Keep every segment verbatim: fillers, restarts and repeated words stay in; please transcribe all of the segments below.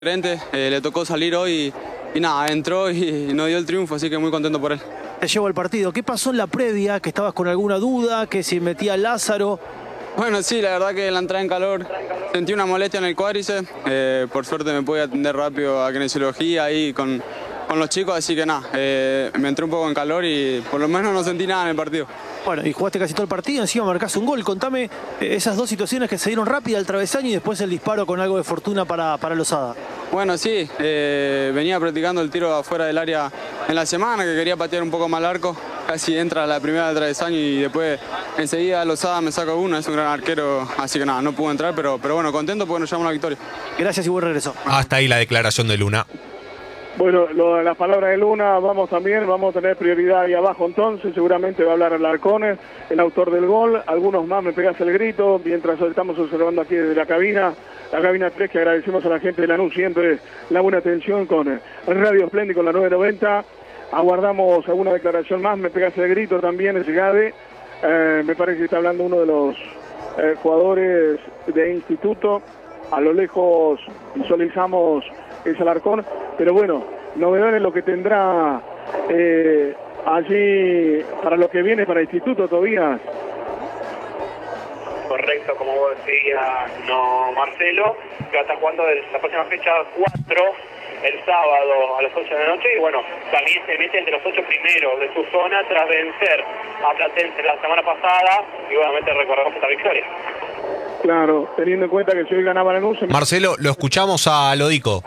Eh, le tocó salir hoy y, y nada, entró y, y nos dio el triunfo, así que muy contento por él. Te llevo el partido. ¿Qué pasó en la previa? ¿Que estabas con alguna duda? ¿Que si metía Lázaro? Bueno, sí, la verdad que en la entrada en calor sentí una molestia en el cuádriceps. Eh, por suerte me pude atender rápido a kinesiología ahí con, con los chicos, así que nada, eh, me entré un poco en calor y por lo menos no sentí nada en el partido. Bueno, y jugaste casi todo el partido, encima marcás un gol. Contame eh, esas dos situaciones que se dieron rápida al travesaño y después el disparo con algo de fortuna para, para Lozada. Bueno, sí, eh, venía practicando el tiro afuera del área en la semana, que quería patear un poco más al arco. Casi entra la primera del travesaño y después enseguida Lozada me saca uno, es un gran arquero, así que nada, no pudo entrar, pero, pero bueno, contento porque nos llevamos la victoria. Gracias y buen regreso. Hasta ahí la declaración de Luna. Bueno, lo de las palabras de Luna, vamos también, vamos a tener prioridad ahí abajo entonces, seguramente va a hablar Alarcón, el autor del gol, algunos más me pegas el grito, mientras estamos observando aquí desde la cabina, la cabina tres, que agradecemos a la gente de Lanús siempre la buena atención con Radio Splendid con la nueve noventa, aguardamos alguna declaración más, me pegas el grito también, ese Gade, eh, me parece que está hablando uno de los eh, jugadores de instituto, a lo lejos visualizamos es Alarcón, pero bueno, novedades lo que tendrá eh, allí para lo que viene para el instituto, Tobías. Correcto, como vos decías, no Marcelo, que va a estar jugando la próxima fecha cuatro, el sábado a las ocho de la noche, y bueno, también se mete entre los ocho primeros de su zona tras vencer a Platense la semana pasada, y obviamente recordamos esta victoria. Claro, teniendo en cuenta que si hoy ganaba Lanús... Marcelo, lo escuchamos a Lodico.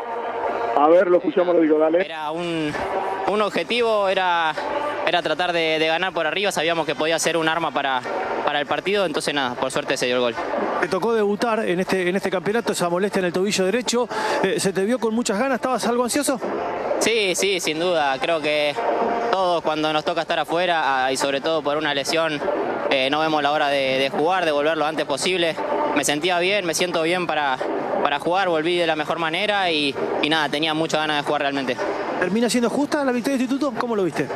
A ver, lo escuchamos, lo digo, dale. Era un, un objetivo, era, era tratar de, de ganar por arriba, sabíamos que podía ser un arma para, para el partido, entonces nada, por suerte se dio el gol. Te tocó debutar en este, en este campeonato, esa molestia en el tobillo derecho, eh, ¿se te vio con muchas ganas? ¿Estabas algo ansioso? Sí, sí, sin duda, creo que todos cuando nos toca estar afuera, y sobre todo por una lesión, eh, no vemos la hora de, de jugar, de volver lo antes posible. Me sentía bien, me siento bien para, para jugar, volví de la mejor manera y, y nada, tenía muchas ganas de jugar realmente. ¿Termina siendo justa la victoria del instituto? ¿Cómo lo viste?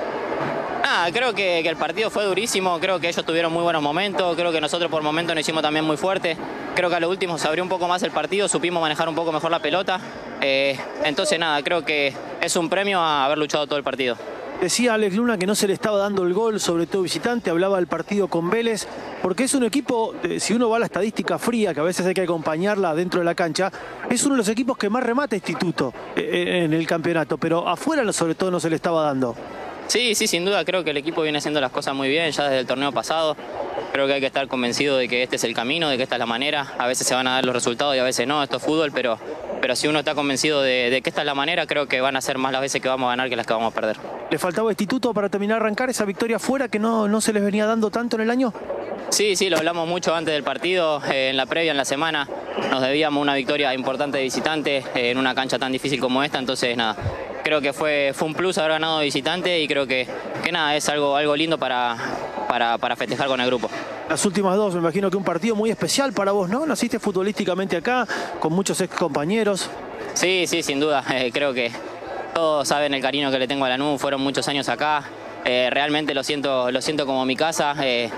Ah, creo que, que el partido fue durísimo, creo que ellos tuvieron muy buenos momentos, creo que nosotros por momentos nos hicimos también muy fuerte, creo que a lo último se abrió un poco más el partido, supimos manejar un poco mejor la pelota, eh, entonces nada, creo que es un premio a haber luchado todo el partido. Decía Alex Luna que no se le estaba dando el gol, sobre todo visitante, hablaba del partido con Vélez, porque es un equipo, si uno va a la estadística fría, que a veces hay que acompañarla dentro de la cancha, es uno de los equipos que más remata instituto en el campeonato, pero afuera sobre todo no se le estaba dando. Sí, sí, sin duda, creo que el equipo viene haciendo las cosas muy bien ya desde el torneo pasado. Creo que hay que estar convencido de que este es el camino, de que esta es la manera. A veces se van a dar los resultados y a veces no, esto es fútbol, pero, pero si uno está convencido de, de que esta es la manera, creo que van a ser más las veces que vamos a ganar que las que vamos a perder. ¿Le faltaba instituto para terminar de arrancar esa victoria fuera que no, no se les venía dando tanto en el año? Sí, sí, lo hablamos mucho antes del partido, eh, en la previa, en la semana. Nos debíamos una victoria importante de visitante eh, en una cancha tan difícil como esta, entonces nada. Creo que fue, fue un plus haber ganado de visitante y creo que, que nada, es algo, algo lindo para, para, para festejar con el grupo. Las últimas dos, me imagino que un partido muy especial para vos, ¿no? Naciste futbolísticamente acá, con muchos ex compañeros. Sí, sí, sin duda. Eh, creo que todos saben el cariño que le tengo a Lanús, fueron muchos años acá. Eh, realmente lo siento, lo siento como mi casa. Eh,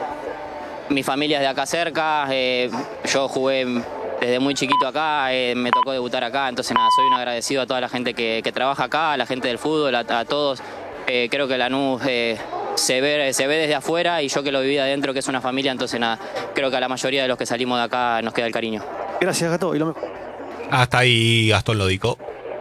mi familia es de acá cerca, eh, yo jugué desde muy chiquito acá, eh, me tocó debutar acá, entonces nada, soy un agradecido a toda la gente que, que trabaja acá, a la gente del fútbol, a, a todos. Eh, creo que Lanús eh, se, ve, se ve desde afuera y yo que lo viví adentro, que es una familia, entonces nada, creo que a la mayoría de los que salimos de acá nos queda el cariño. Gracias, Gato, y lo mejor. Hasta ahí Gastón Lodico.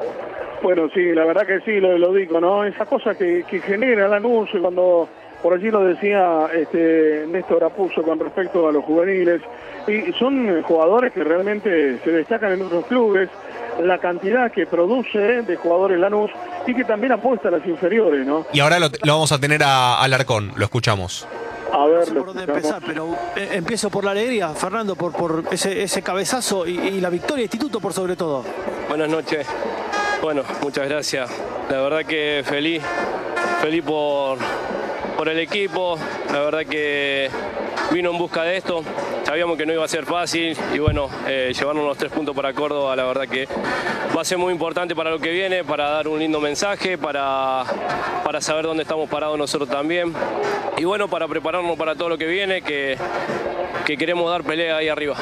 Bueno, sí, la verdad que sí, lo, lo digo, ¿no? Esa cosa que, que genera Lanús cuando... Por allí lo decía este, Néstor Apuzzo con respecto a los juveniles, y son jugadores que realmente se destacan en otros clubes, la cantidad que produce de jugadores Lanús y que también apuesta a las inferiores, ¿no? Y ahora lo, lo vamos a tener a Alarcón, lo escuchamos. A ver, no sé por dónde empezar, pero eh, empiezo por la alegría, Fernando, por, por ese, ese cabezazo y, y la victoria de instituto por sobre todo. Buenas noches. Bueno, muchas gracias. La verdad que feliz, feliz por... por el equipo, la verdad que vino en busca de esto, sabíamos que no iba a ser fácil y bueno, eh, llevarnos los tres puntos para Córdoba, la verdad que va a ser muy importante para lo que viene, para dar un lindo mensaje, para, para saber dónde estamos parados nosotros también y bueno, para prepararnos para todo lo que viene, que, que queremos dar pelea ahí arriba.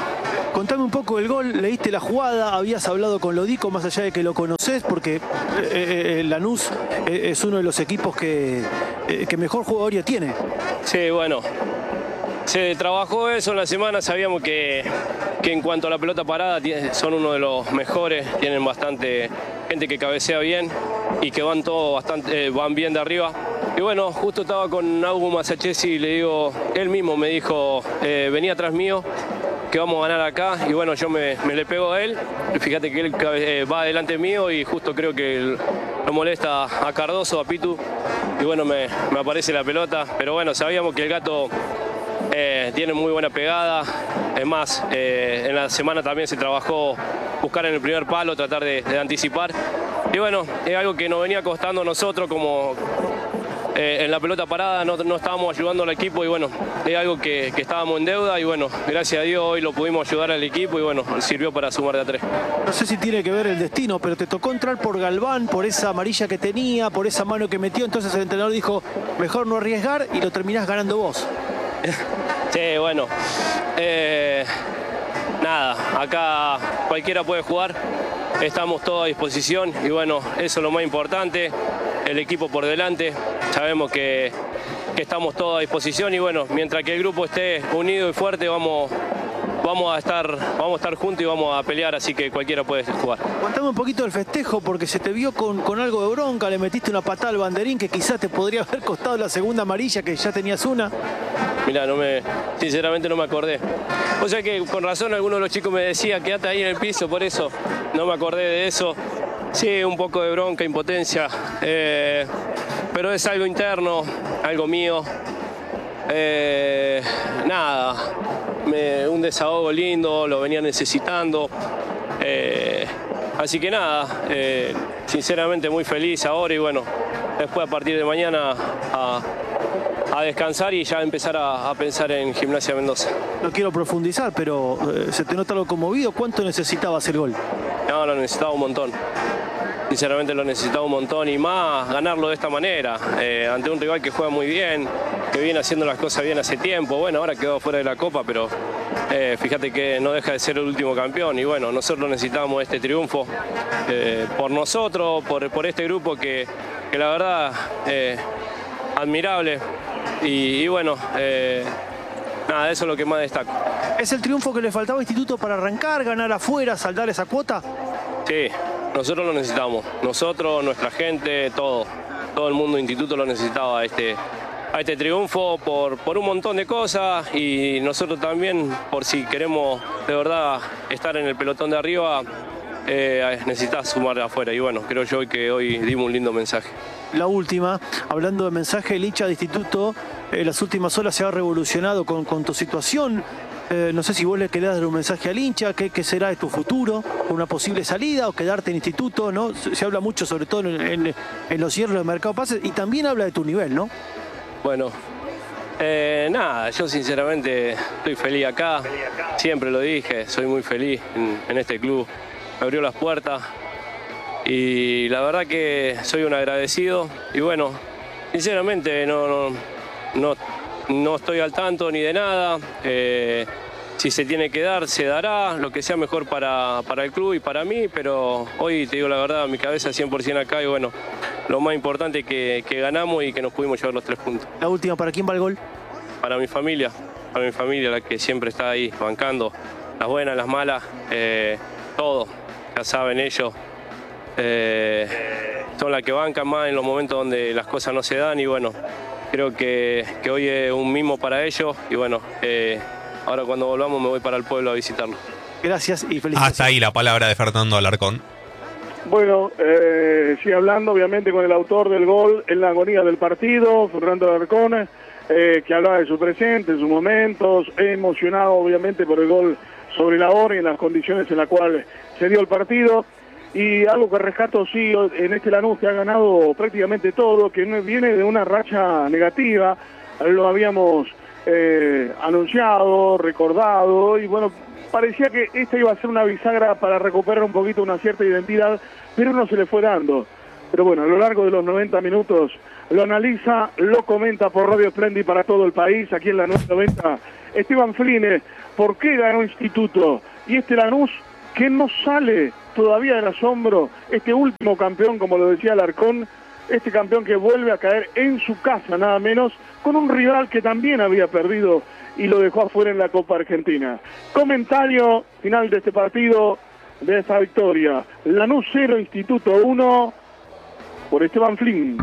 Contame un poco el gol, leíste la jugada, habías hablado con Lodico, más allá de que lo conocés, porque eh, eh, Lanús eh, es uno de los equipos que, eh, que mejor jugador tiene. Sí, bueno, se trabajó eso en la semana, sabíamos que, que en cuanto a la pelota parada son uno de los mejores, tienen bastante gente que cabecea bien y que van todos bastante, eh, van bien de arriba. Y bueno, justo estaba con Augu Masachesi y le digo, él mismo me dijo, eh, venía atrás mío, que vamos a ganar acá, y bueno, yo me, me le pego a él, y fíjate que él eh, va adelante mío y justo creo que él, lo molesta a Cardoso, a Pitu, y bueno, me, me aparece la pelota, pero bueno, sabíamos que el gato eh, tiene muy buena pegada, es más, eh, en la semana también se trabajó buscar en el primer palo, tratar de, de anticipar, y bueno, es algo que nos venía costando a nosotros como... Eh, en la pelota parada no, no estábamos ayudando al equipo y bueno, es algo que, que estábamos en deuda y bueno, gracias a Dios hoy lo pudimos ayudar al equipo y bueno, sirvió para sumar de a tres. No sé si tiene que ver el destino, pero te tocó entrar por Galván, por esa amarilla que tenía, por esa mano que metió, entonces el entrenador dijo, mejor no arriesgar y lo terminás ganando vos. Sí, bueno, eh, nada, acá cualquiera puede jugar, estamos todos a disposición y bueno, eso es lo más importante, el equipo por delante, sabemos que, que estamos todos a disposición y bueno, mientras que el grupo esté unido y fuerte vamos, vamos, a, estar, vamos a estar juntos y vamos a pelear, así que cualquiera puede jugar. Contame un poquito del festejo porque se te vio con, con algo de bronca, le metiste una patada al banderín que quizás te podría haber costado la segunda amarilla que ya tenías una. Mirá, no me, sinceramente no me acordé. O sea que con razón algunos de los chicos me decían quédate ahí en el piso, por eso no me acordé de eso. Sí, un poco de bronca, impotencia, eh, pero es algo interno, algo mío. Eh, nada, me, un desahogo lindo, lo venía necesitando. Eh, así que nada, eh, sinceramente muy feliz ahora y bueno, después a partir de mañana a, a descansar y ya empezar a, a pensar en Gimnasia Mendoza. No quiero profundizar, pero eh, se te nota algo conmovido. ¿Cuánto necesitabas el gol? No, lo necesitaba un montón. Sinceramente lo necesitaba un montón y más ganarlo de esta manera, eh, ante un rival que juega muy bien, que viene haciendo las cosas bien hace tiempo. Bueno, ahora quedó fuera de la Copa, pero eh, fíjate que no deja de ser el último campeón y bueno, nosotros necesitamos este triunfo eh, por nosotros, por, por este grupo que, que la verdad, eh, admirable y, y bueno, eh, nada, eso es lo que más destaco. ¿Es el triunfo que le faltaba a Instituto para arrancar, ganar afuera, saldar esa cuota? Sí, nosotros lo necesitamos. Nosotros, nuestra gente, todo. Todo el mundo de Instituto lo necesitaba a este, a este triunfo por, por un montón de cosas y nosotros también por si queremos de verdad estar en el pelotón de arriba, eh, necesitas sumar de afuera y bueno, creo yo que hoy dimos un lindo mensaje. La última, hablando de mensaje, el hincha de Instituto, en eh, las últimas horas se ha revolucionado con, con tu situación. Eh, no sé si vos le querés dar un mensaje al hincha, ¿qué, qué será de tu futuro? ¿Una posible salida o quedarte en Instituto? ¿No? Se, se habla mucho, sobre todo en, en, en los cierres del mercado de pases, y también habla de tu nivel, ¿no? Bueno, eh, nada, yo sinceramente estoy feliz acá, siempre lo dije, soy muy feliz en, en este club, me abrió las puertas y la verdad que soy un agradecido y bueno, sinceramente no... no, no No estoy al tanto ni de nada, eh, si se tiene que dar, se dará, lo que sea mejor para, para el club y para mí, pero hoy te digo la verdad, mi cabeza cien por ciento acá y bueno, lo más importante es que, que ganamos y que nos pudimos llevar los tres puntos. La última, ¿para quién va el gol? Para mi familia, para mi familia, la que siempre está ahí bancando, las buenas, las malas, eh, todo, ya saben ellos, eh, son las que bancan más en los momentos donde las cosas no se dan y bueno, creo que, que hoy es un mimo para ellos y bueno, eh, ahora cuando volvamos me voy para el pueblo a visitarlo. Gracias y felicidades. Hasta ahí la palabra de Fernando Alarcón. Bueno, eh, sigue hablando obviamente con el autor del gol en la agonía del partido, Fernando Alarcón, eh, que hablaba de su presente, de sus momentos, emocionado obviamente por el gol sobre la hora y en las condiciones en las cuales se dio el partido. Y algo que rescato, sí, en este Lanús que ha ganado prácticamente todo, que viene de una racha negativa, lo habíamos eh, anunciado, recordado, y bueno, parecía que esta iba a ser una bisagra para recuperar un poquito una cierta identidad, pero no se le fue dando. Pero bueno, a lo largo de los noventa minutos lo analiza, lo comenta por Radio Splendid para todo el país, aquí en la noventa, Esteban Fline. ¿Por qué ganó Instituto? y este Lanús que no sale todavía del asombro, este último campeón, como lo decía Alarcón, este campeón que vuelve a caer en su casa nada menos, con un rival que también había perdido y lo dejó afuera en la Copa Argentina. Comentario final de este partido, de esta victoria. Lanús cero, Instituto uno, por Esteban Flynn.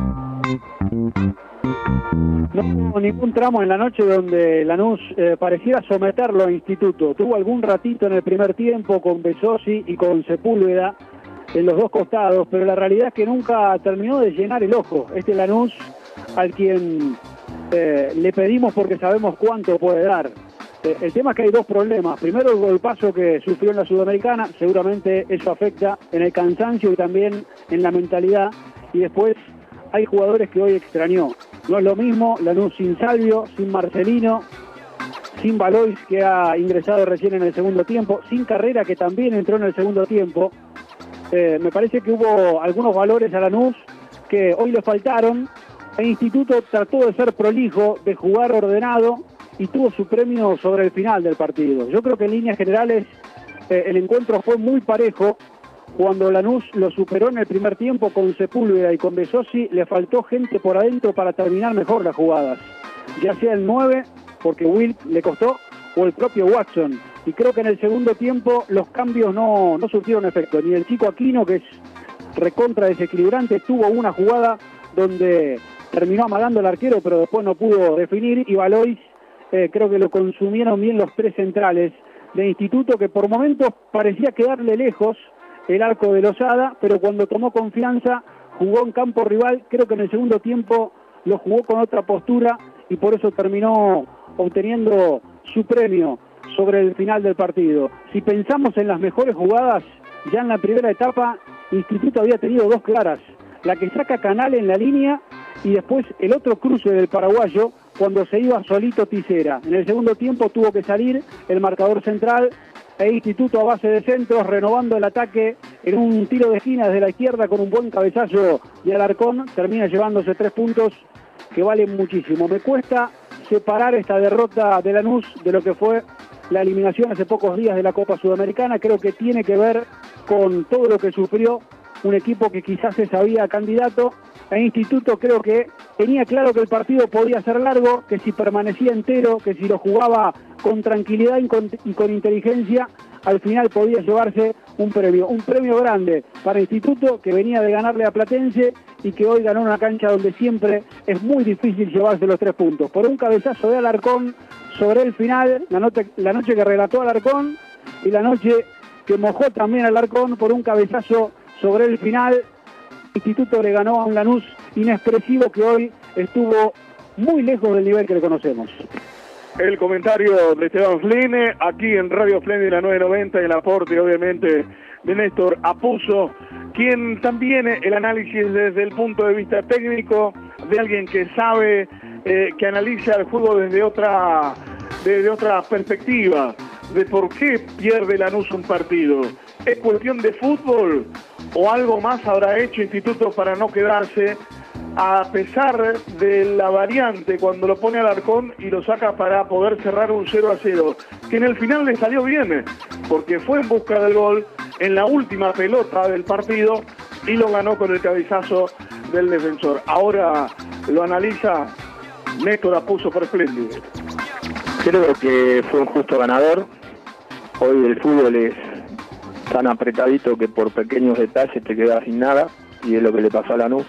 No hubo ningún tramo en la noche donde Lanús eh, pareciera someterlo a Instituto. Tuvo algún ratito en el primer tiempo con Besosi y con Sepúlveda en los dos costados, pero la realidad es que nunca terminó de llenar el ojo este Lanús, al quien eh, le pedimos porque sabemos cuánto puede dar. Eh, el tema es que hay dos problemas. Primero, el golpazo que sufrió en la Sudamericana, seguramente eso afecta en el cansancio y también en la mentalidad. Y después hay jugadores que hoy extrañó. No es lo mismo Lanús sin Salvio, sin Marcelino, sin Valois, que ha ingresado recién en el segundo tiempo, sin Carrera, que también entró en el segundo tiempo. Eh, me parece que hubo algunos valores a Lanús que hoy le faltaron. El Instituto trató de ser prolijo, de jugar ordenado y tuvo su premio sobre el final del partido. Yo creo que en líneas generales eh, el encuentro fue muy parejo. Cuando Lanús lo superó en el primer tiempo con Sepúlveda y con Besosi, le faltó gente por adentro para terminar mejor las jugadas. Ya sea el nueve, porque Will le costó, o el propio Watson. Y creo que en el segundo tiempo los cambios no, no surtieron efecto. Ni el chico Aquino, que es recontra desequilibrante, tuvo una jugada donde terminó amagando al arquero, pero después no pudo definir. Y Valois, eh, creo que lo consumieron bien los tres centrales de Instituto, que por momentos parecía quedarle lejos el arco de Lozada, pero cuando tomó confianza jugó en campo rival. Creo que en el segundo tiempo lo jugó con otra postura y por eso terminó obteniendo su premio sobre el final del partido. Si pensamos en las mejores jugadas, ya en la primera etapa Instituto había tenido dos claras, la que saca Canal en la línea y después el otro cruce del paraguayo cuando se iba solito Tisera. En el segundo tiempo tuvo que salir el marcador central e Instituto a base de centros, renovando el ataque en un tiro de esquina desde la izquierda con un buen cabezazo de Alarcón, termina llevándose tres puntos que valen muchísimo. Me cuesta separar esta derrota de Lanús de lo que fue la eliminación hace pocos días de la Copa Sudamericana. Creo que tiene que ver con todo lo que sufrió un equipo que quizás se sabía candidato. E Instituto creo que tenía claro que el partido podía ser largo, que si permanecía entero, que si lo jugaba con tranquilidad y con, y con inteligencia, al final podía llevarse un premio. Un premio grande para Instituto, que venía de ganarle a Platense y que hoy ganó una cancha donde siempre es muy difícil llevarse los tres puntos. Por un cabezazo de Alarcón sobre el final, la noche, la noche que relató Alarcón y la noche que mojó también Alarcón por un cabezazo sobre el final. Instituto le ganó a un Lanús inexpresivo que hoy estuvo muy lejos del nivel que le conocemos. El comentario de Esteban Flynn, aquí en Radio Flynn de la nueve noventa, y el aporte obviamente de Néstor Apuzzo, quien también el análisis desde el punto de vista técnico, de alguien que sabe, eh, que analiza el juego desde otra, desde otra perspectiva, de por qué pierde Lanús un partido. ¿Es cuestión de fútbol o algo más habrá hecho Instituto para no quedarse, a pesar de la variante cuando lo pone Alarcón y lo saca para poder cerrar un cero a cero, que en el final le salió bien, porque fue en busca del gol en la última pelota del partido y lo ganó con el cabezazo del defensor? Ahora lo analiza Néstor Apuzzo por Espléndido. Creo que fue un justo ganador. Hoy el fútbol es tan apretadito que por pequeños detalles te quedas sin nada, y es lo que le pasó a Lanús.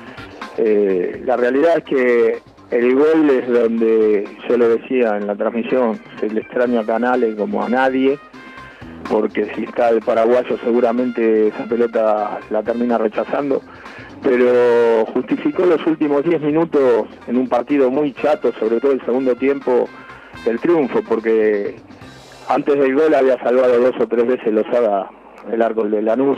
Eh, la realidad es que el gol es donde, yo lo decía en la transmisión, se le extraña a Canales como a nadie, porque si está el paraguayo seguramente esa pelota la termina rechazando, pero justificó los últimos diez minutos en un partido muy chato, sobre todo el segundo tiempo, del triunfo, porque antes del gol había salvado dos o tres veces Lozada el arco de Lanús,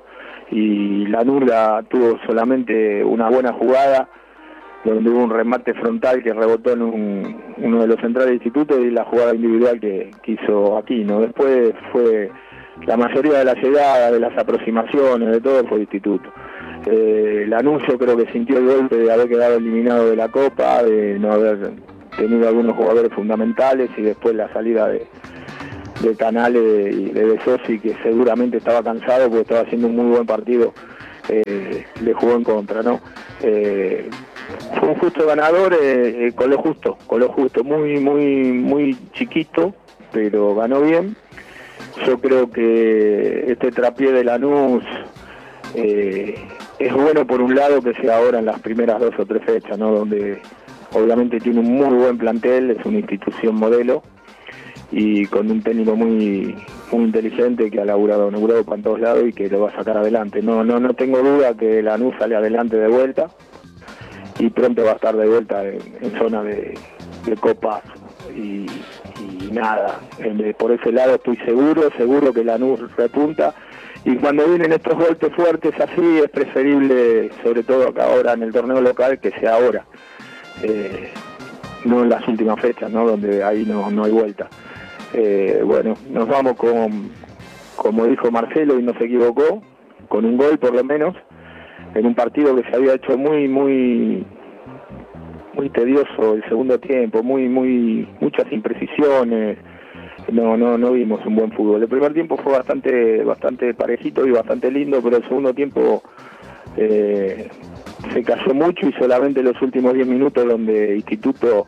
y Lanús la tuvo solamente una buena jugada donde hubo un remate frontal que rebotó en un, uno de los centrales del Instituto, y la jugada individual que, que hizo Aquino. Después fue la mayoría de las llegadas, de las aproximaciones, de todo fue Instituto. Eh, Lanús yo creo que sintió el golpe de haber quedado eliminado de la Copa, de no haber tenido algunos jugadores fundamentales, y después la salida de de Canales y de Besosi, que seguramente estaba cansado porque estaba haciendo un muy buen partido, eh, le jugó en contra, ¿no? Eh, fue un justo ganador, eh, eh, con lo justo, con lo justo, muy, muy, muy chiquito, pero ganó bien. Yo creo que este trapié de Lanús eh, es bueno por un lado que sea ahora en las primeras dos o tres fechas, ¿no? Donde obviamente tiene un muy buen plantel, es una institución modelo y con un técnico muy muy inteligente que ha laburado en Europa en todos lados y que lo va a sacar adelante. No no no tengo duda que Lanús sale adelante de vuelta y pronto va a estar de vuelta en, en zona de, de copas y, y nada. Por ese lado estoy seguro, seguro que Lanús repunta. Y cuando vienen estos golpes fuertes así, es preferible, sobre todo acá ahora en el torneo local, que sea ahora. Eh, no en las últimas fechas, ¿no? Donde ahí no, no hay vuelta. Eh, bueno, nos vamos con, como dijo Marcelo y no se equivocó, con un gol por lo menos, en un partido que se había hecho muy, muy, muy tedioso el segundo tiempo, muy, muy, muchas imprecisiones. No, no, no vimos un buen fútbol. El primer tiempo fue bastante, bastante parejito y bastante lindo, pero el segundo tiempo eh, se cayó mucho y solamente los últimos diez minutos donde Instituto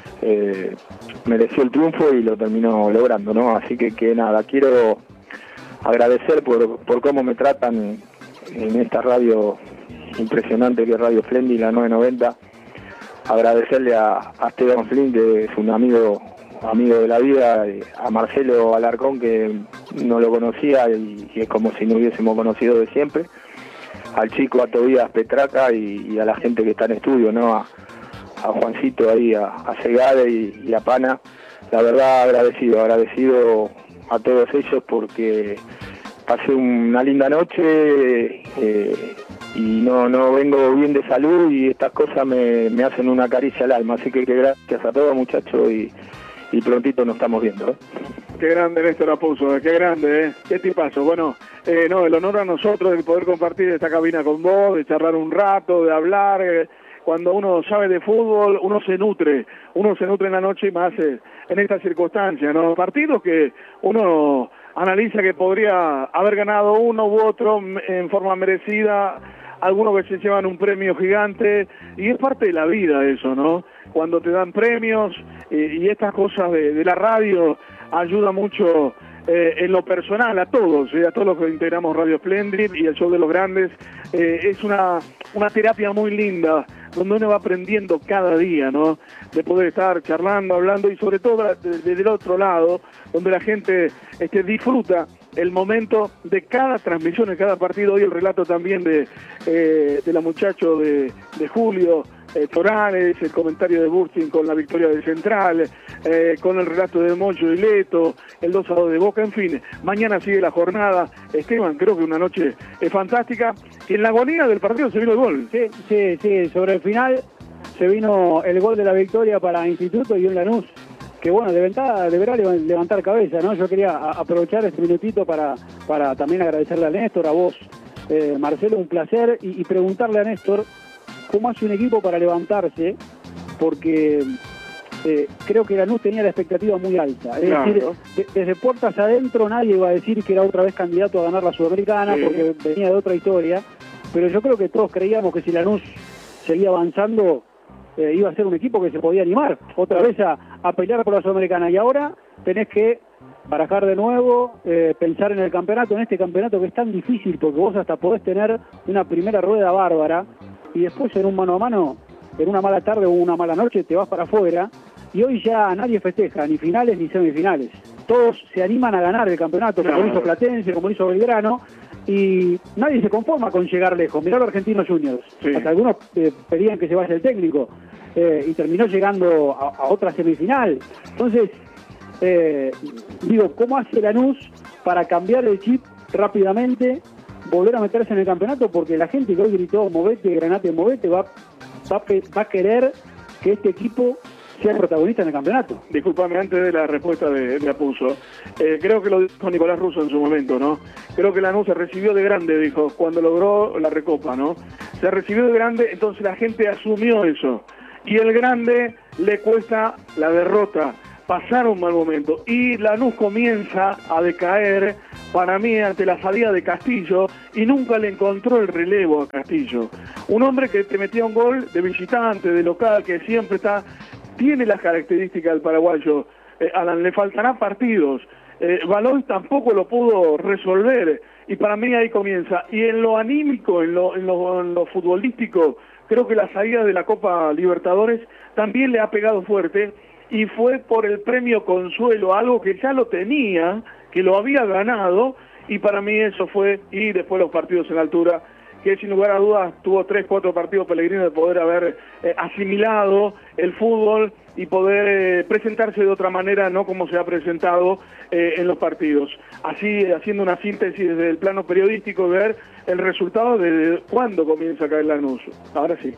eh, mereció el triunfo y lo terminó logrando, ¿no? Así que, que nada, quiero agradecer por, por cómo me tratan en esta radio impresionante que es Radio Flendi, la nueve noventa. Agradecerle a, a Esteban Flynn, que es un amigo amigo de la vida, a Marcelo Alarcón, que no lo conocía y, y es como si no hubiésemos conocido de siempre, al chico, a Tobías Petraca y, y a la gente que está en estudio, ¿no? A, a Juancito ahí, a, a Segade y, y a Pana. La verdad agradecido, agradecido a todos ellos porque pasé una linda noche eh, y no no vengo bien de salud y estas cosas me, me hacen una caricia al alma, así que, que gracias a todos muchachos y y prontito nos estamos viendo, ¿eh? Qué grande Néstor Apuzzo, qué grande, ¿eh? Qué tipazo. Bueno, eh, no, el honor a nosotros de poder compartir esta cabina con vos, de charlar un rato, de hablar. Eh, cuando uno sabe de fútbol, uno se nutre, uno se nutre en la noche y más eh, en esta circunstancia, ¿no? Partidos que uno analiza que podría haber ganado uno u otro en forma merecida, algunos que se llevan un premio gigante, y es parte de la vida eso, ¿no? Cuando te dan premios eh, y estas cosas de, de la radio ayuda mucho eh, en lo personal a todos, eh, a todos los que integramos Radio Splendid y el Show de los Grandes. Eh, es una, una terapia muy linda, donde uno va aprendiendo cada día, ¿no? De poder estar charlando, hablando y sobre todo desde el otro lado, donde la gente este, disfruta el momento de cada transmisión, de cada partido. Hoy el relato también de, eh, de la muchacho de, de Julio eh, Torales, el comentario de Bursin con la victoria de Central, eh, con el relato de Moyo y Leto, el dos a dos de Boca, en fin. Mañana sigue la jornada. Esteban, creo que una noche es fantástica. Y en la agonía del partido se vino el gol. Sí, sí, sí, sobre el final se vino el gol de la victoria para Instituto y un Lanús que bueno, de ventaja deberá levantar cabeza, ¿no? Yo quería aprovechar este minutito para, para también agradecerle a Néstor, a vos, eh, Marcelo, un placer, y, y preguntarle a Néstor cómo hace un equipo para levantarse, porque eh, creo que Lanús tenía la expectativa muy alta. Es claro. decir, de, desde puertas adentro nadie iba a decir que era otra vez candidato a ganar la Sudamericana, sí. porque venía de otra historia, pero yo creo que todos creíamos que si Lanús seguía avanzando, Eh, iba a ser un equipo que se podía animar otra vez a, a pelear por la Sudamericana, y ahora tenés que barajar de nuevo, eh, pensar en el campeonato, en este campeonato que es tan difícil, porque vos hasta podés tener una primera rueda bárbara y después en un mano a mano, en una mala tarde o una mala noche te vas para afuera, y hoy ya nadie festeja ni finales ni semifinales, todos se animan a ganar el campeonato, como hizo Platense, como hizo Belgrano, y nadie se conforma con llegar lejos. Mirá los Argentinos Juniors, sí. Hasta algunos eh, pedían que se vaya el técnico, eh, y terminó llegando a, a otra semifinal. Entonces, eh, digo, ¿cómo hace Lanús para cambiar el chip rápidamente, volver a meterse en el campeonato? Porque la gente que hoy gritó movete, Granate, movete, va, va, va a querer que este equipo sea el protagonista en el campeonato. Disculpame, antes de la respuesta de, de Apuzzo, eh, creo que lo dijo Nicolás Russo en su momento, ¿no? Creo que Lanús se recibió de grande, dijo, cuando logró la recopa, ¿no? Se recibió de grande, entonces la gente asumió eso. Y el grande le cuesta la derrota. pasar un mal momento. Y Lanús comienza a decaer, para mí, ante la salida de Castillo, y nunca le encontró el relevo a Castillo. Un hombre que te metía un gol de visitante, de local, que siempre está, tiene las características del paraguayo. Eh, Alan, le faltarán partidos. Eh, Baloy tampoco lo pudo resolver, y para mí ahí comienza. Y en lo anímico, en lo, en lo, en lo futbolístico, creo que la salida de la Copa Libertadores también le ha pegado fuerte, y fue por el premio Consuelo, algo que ya lo tenía, que lo había ganado, y para mí eso fue, y después los partidos en altura, que sin lugar a dudas tuvo tres, cuatro partidos Pellegrino de poder haber eh, asimilado el fútbol y poder eh, presentarse de otra manera, no como se ha presentado eh, en los partidos. Así, haciendo una síntesis desde el plano periodístico, ver el resultado de cuándo comienza a caer Lanús. Ahora sí.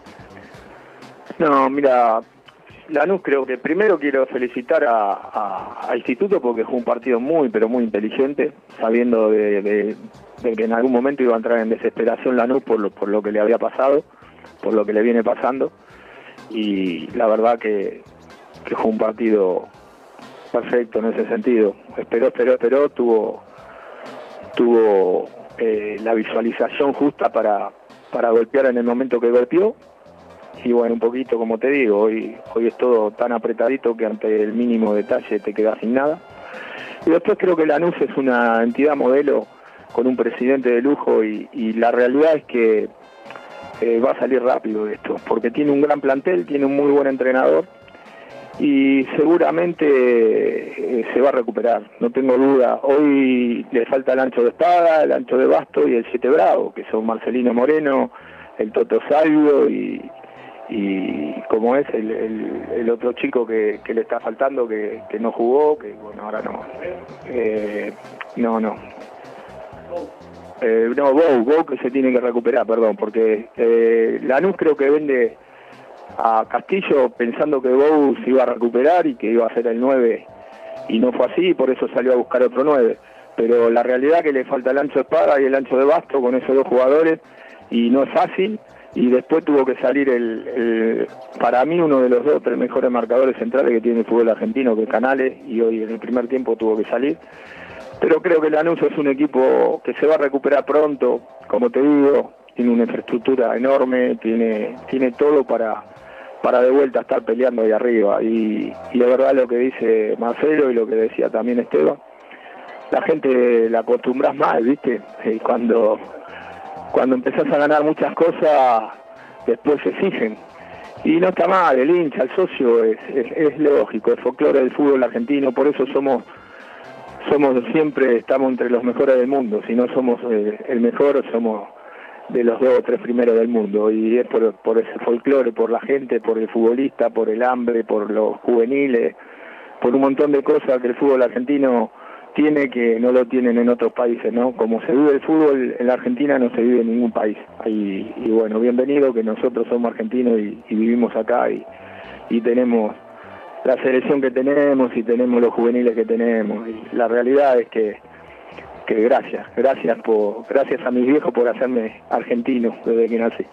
No, mira, Lanús creo que primero quiero felicitar a, a, a Instituto porque fue un partido muy, pero muy inteligente, sabiendo de, de, de que en algún momento iba a entrar en desesperación Lanús por lo, por lo que le había pasado, por lo que le viene pasando, y la verdad que, que fue un partido perfecto en ese sentido. Esperó, esperó, esperó, tuvo, tuvo eh, la visualización justa para, para golpear en el momento que golpeó. Y bueno, un poquito, como te digo, hoy hoy es todo tan apretadito que ante el mínimo detalle te quedas sin nada. Y después creo que Lanús es una entidad modelo con un presidente de lujo, y, y la realidad es que eh, va a salir rápido de esto, porque tiene un gran plantel, tiene un muy buen entrenador, y seguramente eh, se va a recuperar, no tengo duda. Hoy le falta el ancho de espada, el ancho de basto y el siete bravo, que son Marcelino Moreno, el Toto Salvio y... y como es el, el, el otro chico que, que le está faltando, que, que no jugó, que bueno, ahora no, eh, no, no, eh, no, Bou, Bou que se tiene que recuperar, perdón, porque eh, Lanús creo que vende a Castillo pensando que Bou se iba a recuperar y que iba a ser el nueve, y no fue así, y por eso salió a buscar otro nueve, pero la realidad es que le falta el ancho de espada y el ancho de basto con esos dos jugadores, y no es fácil. Y después tuvo que salir el, el para mí uno de los dos tres mejores marcadores centrales que tiene el fútbol argentino, que es Canales, y hoy en el primer tiempo tuvo que salir. Pero creo que Lanús es un equipo que se va a recuperar pronto, como te digo, tiene una infraestructura enorme, tiene tiene todo para para de vuelta estar peleando ahí arriba. Y, y de verdad lo que dice Marcelo y lo que decía también Esteban, la gente la acostumbras mal, ¿viste? Y cuando... Cuando empezás a ganar muchas cosas, después se exigen. Y no está mal, el hincha, el socio, es, es, es lógico, el folclore del fútbol argentino, por eso somos somos siempre, estamos entre los mejores del mundo. Si no somos eh, el mejor, somos de los dos o tres primeros del mundo. Y es por, por ese folclore, por la gente, por el futbolista, por el hambre, por los juveniles, por un montón de cosas que el fútbol argentino tiene que no lo tienen en otros países, ¿no? Como se vive el fútbol en la Argentina, no se vive en ningún país. Y, y bueno, bienvenido, que nosotros somos argentinos y, y vivimos acá, y, y tenemos la selección que tenemos y tenemos los juveniles que tenemos. Y la realidad es que, que gracias, gracias por gracias a mis viejos por hacerme argentino desde que nací.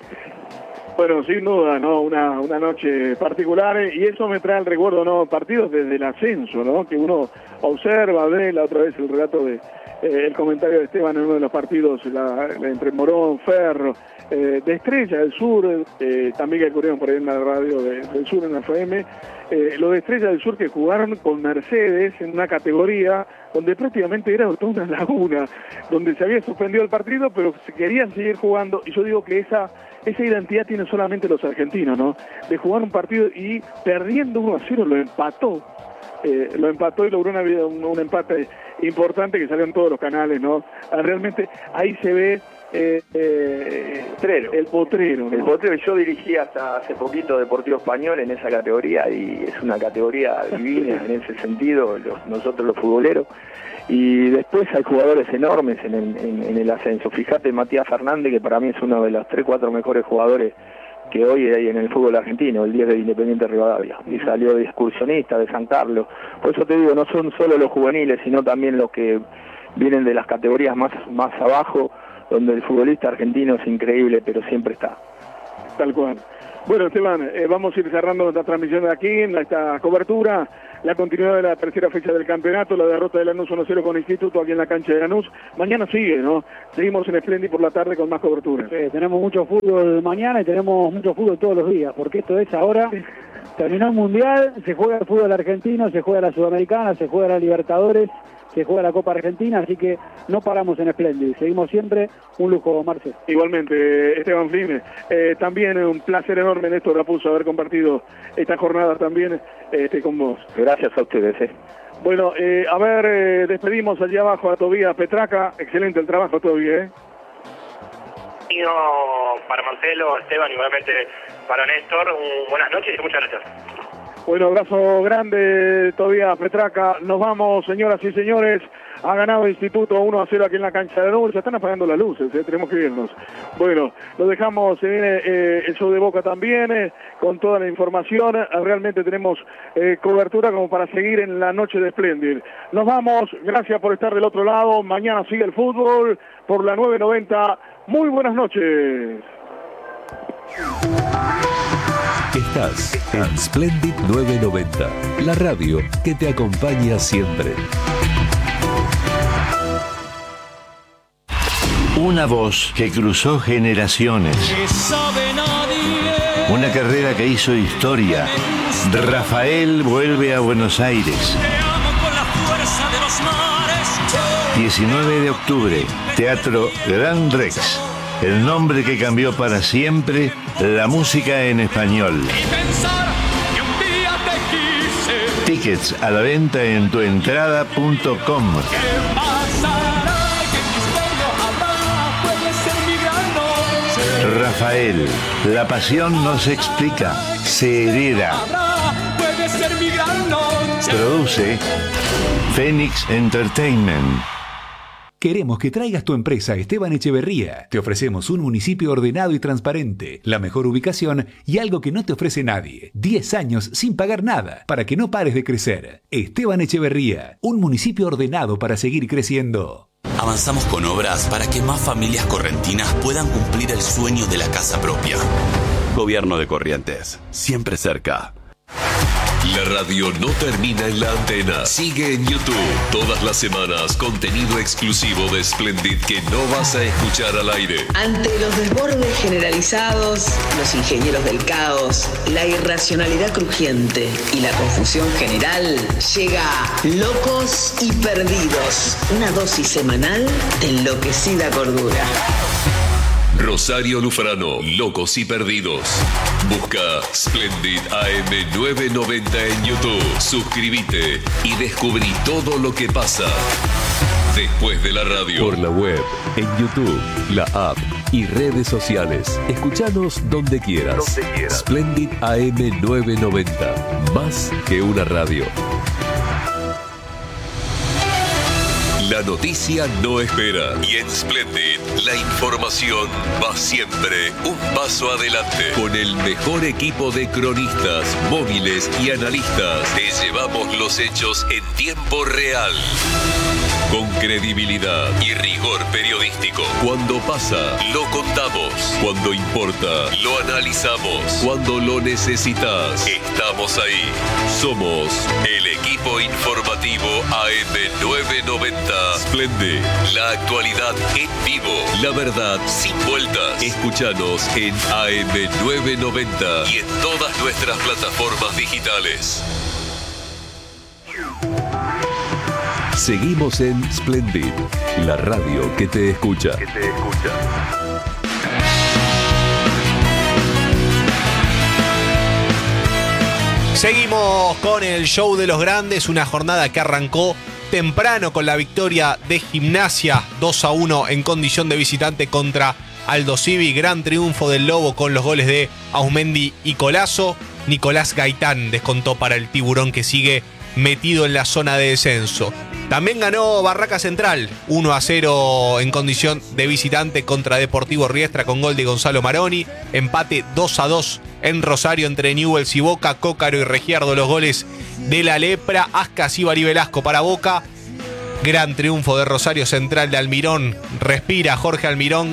Bueno, sin duda, ¿no? Una, una noche particular, y eso me trae el recuerdo, ¿no? Partidos desde el ascenso, ¿no? Que uno observa, ve la otra vez el relato de, eh, el comentario de Esteban en uno de los partidos, la, la entre Morón, Ferro, eh, de Estrella del Sur, eh, también que ocurrieron por ahí en la radio de, del Sur en la F M, eh, lo de Estrella del Sur que jugaron con Mercedes en una categoría donde prácticamente era toda una laguna, donde se había suspendido el partido, pero se querían seguir jugando, y yo digo que esa esa identidad tienen solamente los argentinos, ¿no? De jugar un partido y perdiendo uno a cero lo empató, eh, lo empató y logró una, un, un empate importante que salió en todos los canales, ¿no? Realmente ahí se ve eh, eh, potrero. el potrero, ¿no? El potrero, yo dirigí hasta hace poquito Deportivo Español en esa categoría, y es una categoría divina en ese sentido, los, nosotros los futboleros. Y después hay jugadores enormes en el, en, en el ascenso. Fíjate, Matías Fernández, que para mí es uno de los tres, cuatro mejores jugadores que hoy hay en el fútbol argentino, el diez de Independiente Rivadavia, y salió de excursionista de San Carlos. Por eso te digo, no son solo los juveniles, sino también los que vienen de las categorías más, más abajo, donde el futbolista argentino es increíble, pero siempre está. Tal cual. Bueno, Esteban, eh, vamos a ir cerrando nuestra transmisión de aquí, en esta cobertura, la continuidad de la tercera fecha del campeonato, la derrota de Lanús uno cero con Instituto aquí en la cancha de Lanús. Mañana sigue, ¿no? Seguimos en Splendid por la tarde con más cobertura. Sí, tenemos mucho fútbol mañana y tenemos mucho fútbol todos los días, porque esto es ahora, terminó el Mundial, se juega el fútbol argentino, se juega la Sudamericana, se juega la Libertadores, se juega la Copa Argentina, así que no paramos en Splendid, seguimos siempre. Un lujo, Marce. Igualmente, Esteban Flynn, eh, también un placer enorme, Néstor Raposo, haber compartido esta jornada también este, con vos. Gracias a ustedes. Eh. Bueno, eh, a ver, eh, despedimos allá abajo a Tobías Petraca, excelente el trabajo, Tobías. ¿eh? Para Marcelo, Esteban, igualmente para Néstor, un, buenas noches y muchas gracias. Bueno, abrazo grande, Tobías Petraca. Nos vamos, señoras y señores. Ha ganado Instituto uno a cero aquí en la cancha de Lanús. Ya están apagando las luces, ¿eh? Tenemos que irnos. Bueno, lo dejamos, se viene eh, el show de Boca también, eh, con toda la información. Realmente tenemos eh, cobertura como para seguir en la noche de Splendid. Nos vamos, gracias por estar del otro lado. Mañana sigue el fútbol por la nueve noventa. Muy buenas noches. Estás en Splendid nueve noventa, la radio que te acompaña siempre. Una voz que cruzó generaciones. Una carrera que hizo historia. Rafael vuelve a Buenos Aires. diecinueve de octubre, Teatro Gran Rex. El nombre que cambió para siempre la música en español. Tickets a la venta en tuentrada punto com. Rafael, la pasión no se explica, se hereda. Produce Phoenix Entertainment. Queremos que traigas tu empresa a Esteban Echeverría. Te ofrecemos un municipio ordenado y transparente, la mejor ubicación y algo que no te ofrece nadie. diez años sin pagar nada, para que no pares de crecer. Esteban Echeverría, un municipio ordenado para seguir creciendo. Avanzamos con obras para que más familias correntinas puedan cumplir el sueño de la casa propia. Gobierno de Corrientes, siempre cerca. La radio no termina en la antena. Sigue en YouTube. Todas las semanas, contenido exclusivo de Splendid que no vas a escuchar al aire. Ante los desbordes generalizados, los ingenieros del caos, la irracionalidad crujiente y la confusión general, llega Locos y Perdidos. Una dosis semanal de enloquecida cordura. Rosario Lufrano, Locos y Perdidos. Busca Splendid A M nueve noventa en YouTube. Suscríbete y descubrí todo lo que pasa después de la radio. Por la web, en YouTube, la app y redes sociales. Escuchanos donde quieras. Donde quieras. Splendid A M nueve noventa. Más que una radio. La noticia no espera y en Splendid la información va siempre un paso adelante. Con el mejor equipo de cronistas, móviles y analistas, te llevamos los hechos en tiempo real. Con credibilidad y rigor periodístico. Cuando pasa, lo contamos. Cuando importa, lo analizamos. Cuando lo necesitas, estamos ahí. Somos el equipo informativo A M nueve noventa. Splendid, la actualidad en vivo. La verdad sin vueltas. Escúchanos en A M nueve noventa y en todas nuestras plataformas digitales. Seguimos en Splendid, la radio que te escucha. Que te escucha. Seguimos con el show de los grandes, una jornada que arrancó temprano con la victoria de Gimnasia dos a uno en condición de visitante contra Aldo Civi. Gran triunfo del Lobo con los goles de Ausmendi y Colazo. Nicolás Gaitán descontó para el Tiburón, que sigue metido en la zona de descenso. También ganó Barraca Central uno a cero en condición de visitante contra Deportivo Riestra con gol de Gonzalo Maroni. Empate dos a dos en Rosario entre Newell's y Boca. Cócaro y Regiardo los goles de la Lepra. Ascasíbar y Velasco para Boca. Gran triunfo de Rosario Central de Almirón. Respira Jorge Almirón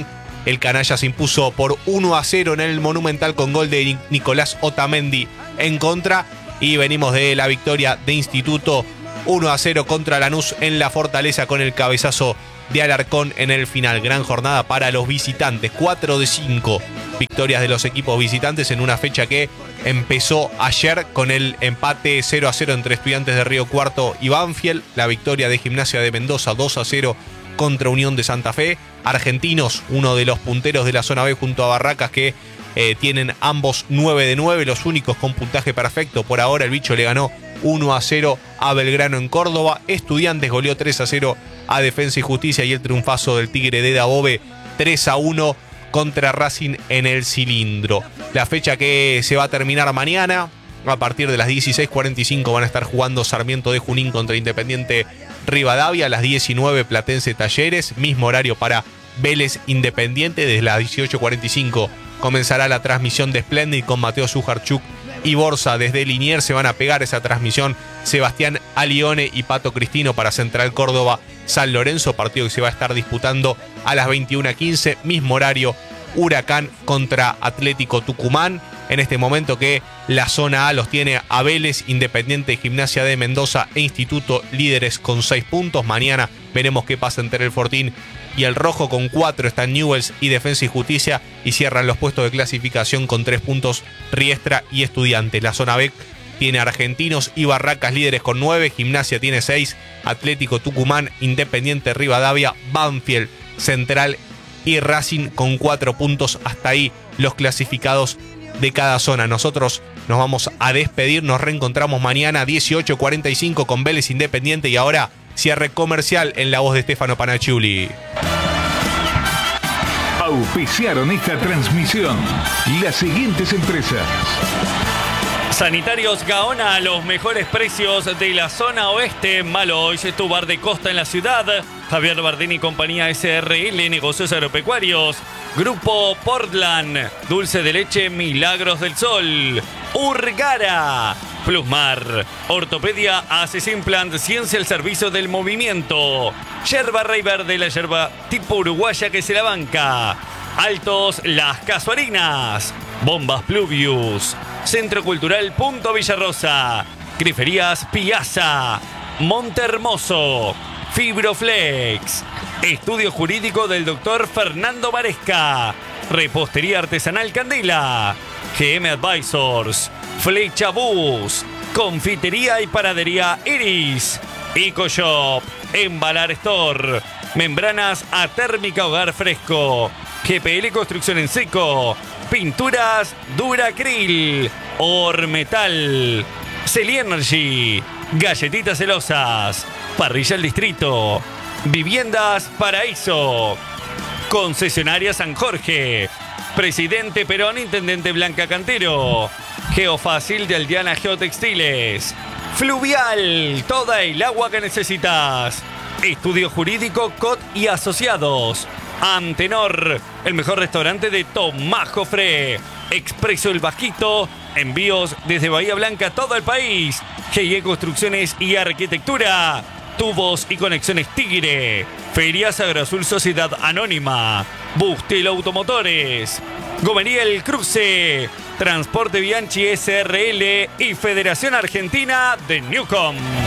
El canalla se impuso por uno a cero en el Monumental con gol de Nicolás Otamendi en contra. Y venimos de la victoria de Instituto uno a cero contra Lanús en la Fortaleza con el cabezazo de Alarcón en el final. Gran jornada para los visitantes, cuatro de cinco victorias de los equipos visitantes en una fecha que empezó ayer con el empate cero a cero entre Estudiantes de Río Cuarto y Banfield, la victoria de Gimnasia de Mendoza dos a cero contra Unión de Santa Fe. Argentinos, uno de los punteros de la zona B junto a Barracas, que eh, tienen ambos nueve de nueve, los únicos con puntaje perfecto. Por ahora el bicho le ganó uno a cero a Belgrano en Córdoba. Estudiantes goleó tres a cero a Defensa y Justicia, y el triunfazo del Tigre de Dabove tres a uno contra Racing en el Cilindro. La fecha que se va a terminar mañana a partir de las dieciséis cuarenta y cinco van a estar jugando Sarmiento de Junín contra Independiente Rivadavia, a las diecinueve Platense Talleres, mismo horario para Vélez Independiente. Desde las dieciocho cuarenta y cinco comenzará la transmisión de Splendid con Mateo Sujarchuk y Borsa. Desde Liniers se van a pegar esa transmisión Sebastián Alione y Pato Cristino para Central Córdoba San Lorenzo, partido que se va a estar disputando a las veintiuna quince, mismo horario Huracán contra Atlético Tucumán. En este momento que la zona A los tiene a Vélez, Independiente, Gimnasia de Mendoza e Instituto líderes con seis puntos. Mañana veremos qué pasa entre el Fortín y el Rojo. Con cuatro están Newell's y Defensa y Justicia, y cierran los puestos de clasificación con tres puntos Riestra y Estudiantes. La zona B tiene Argentinos y Barracas líderes con nueve, Gimnasia tiene seis, Atlético Tucumán, Independiente Rivadavia, Banfield, Central y Racing con cuatro puntos. Hasta ahí los clasificados de cada zona. Nosotros nos vamos a despedir, nos reencontramos mañana a dieciocho cuarenta y cinco con Vélez Independiente, y ahora cierre comercial en la voz de Stefano Panacciuli. Auspiciaron esta transmisión las siguientes empresas: Sanitarios Gaona, los mejores precios de la zona oeste. Maloy, tu bar de costa en la ciudad. Javier Bardini y compañía S R L, negocios agropecuarios. Grupo Portland, dulce de leche Milagros del Sol. Urgara, Plusmar, ortopedia, haces implant, ciencia al servicio del movimiento. Yerba Rey Verde, la yerba tipo uruguaya que se la banca. Altos Las Casuarinas. Bombas Pluvius. Centro Cultural Punto Villarrosa. Griferías Piazza. Monte Hermoso. Fibroflex. Estudio jurídico del doctor Fernando Maresca. Repostería artesanal Candela. G M Advisors. Flecha Bus. Confitería y panadería Iris. EcoShop. Embalar Store. Membranas a térmica hogar fresco. G P L Construcción en seco. Pinturas Duracril. Ormetal. Celienergy. Galletitas celosas. Parrilla El Distrito. Viviendas Paraíso. Concesionaria San Jorge. Presidente Perón, Intendente Blanca Cantero. Geofácil de Aldeana Geotextiles. Fluvial, toda el agua que necesitas. Estudio Jurídico Cot y Asociados. Antenor, el mejor restaurante de Tomás Jofré. Expreso El Vasquito, envíos desde Bahía Blanca a todo el país. G I E Construcciones y Arquitectura. Tubos y Conexiones Tigre. Ferias Agroazul Sociedad Anónima. Bustelo Automotores. Gomería El Cruce. Transporte Bianchi S R L y Federación Argentina de Newcom.